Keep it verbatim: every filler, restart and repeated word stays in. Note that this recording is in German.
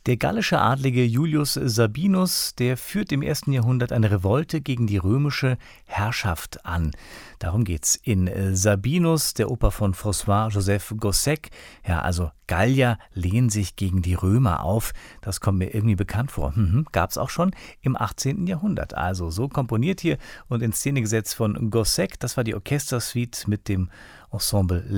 Der gallische Adlige Julius Sabinus, der führt im ersten Jahrhundert eine Revolte gegen die römische Herrschaft an. Darum geht's in Sabinus, der Oper von François-Joseph Gossec. Ja, also Gallier lehnen sich gegen die Römer auf. Das kommt mir irgendwie bekannt vor. Mhm, gab's auch schon im achtzehnten Jahrhundert. Also so komponiert hier und in Szene gesetzt von Gossec. Das war die Orchestersuite mit dem Ensemble